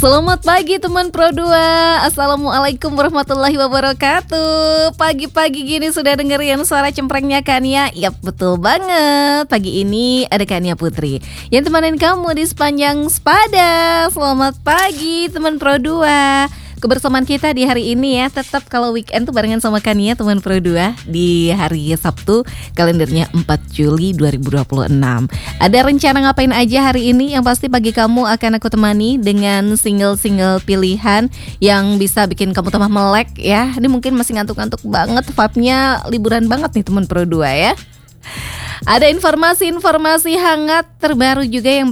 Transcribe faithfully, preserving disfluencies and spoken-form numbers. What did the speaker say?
Selamat pagi teman Pro dua. Assalamualaikum warahmatullahi wabarakatuh. Pagi-pagi gini sudah dengerin suara cemprengnya Kania? Yap, betul banget. Pagi ini ada Kania Putri yang temanin kamu di sepanjang sepada. Selamat pagi teman Pro dua. Kebersamaan kita di hari ini ya, tetap kalau weekend tuh barengan sama Kania teman Pro dua di hari Sabtu, kalendernya empat Juli dua ribu dua puluh enam. Ada rencana ngapain aja hari ini? Yang pasti pagi kamu akan aku temani dengan single-single pilihan yang bisa bikin kamu tambah melek ya. Ini mungkin masih ngantuk-ngantuk banget, vibe-nya liburan banget nih teman Pro dua ya. Ada informasi-informasi hangat terbaru juga yang